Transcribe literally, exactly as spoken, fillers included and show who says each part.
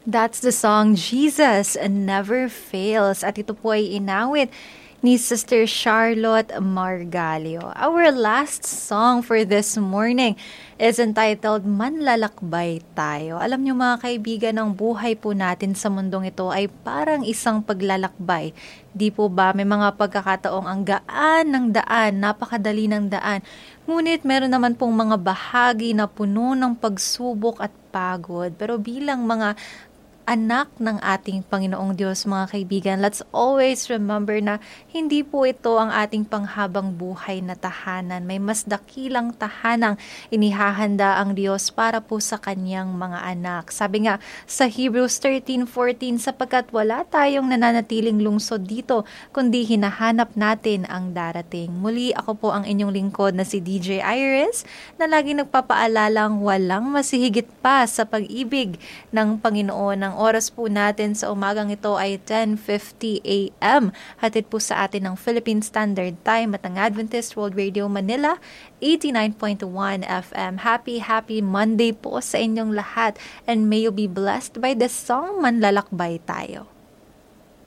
Speaker 1: That's the song Jesus Never Fails. At ito po ay inawit ni Sister Charlotte Margalio. Our last song for this morning is entitled Manlalakbay Tayo. Alam niyo mga kaibigan, ang buhay po natin sa mundong ito ay parang isang paglalakbay. Di po ba may mga pagkakataong ang gaan ng daan, napakadali ng daan. Ngunit meron naman pong mga bahagi na puno ng pagsubok at pagod. Pero bilang mga anak ng ating Panginoong Diyos, mga kaibigan, let's always remember na hindi po ito ang ating panghabang buhay na tahanan. May mas dakilang tahanang inihahanda ang Diyos para po sa kanyang mga anak. Sabi nga sa Hebrews thirteen fourteen, sapagkat wala tayong nananatiling lungsod dito, kundi hinahanap natin ang darating. Muli, ako po ang inyong lingkod na si D J Iris, na laging nagpapaalalang walang masihigit pa sa pag-ibig ng Panginoon. Ng oras po natin sa umagang ito ay ten fifty a m Hatid po sa atin ng Philippine Standard Time at ang Adventist World Radio Manila eighty-nine point one F M. Happy, happy Monday po sa inyong lahat, and may you be blessed by the song Manlalakbay Tayo.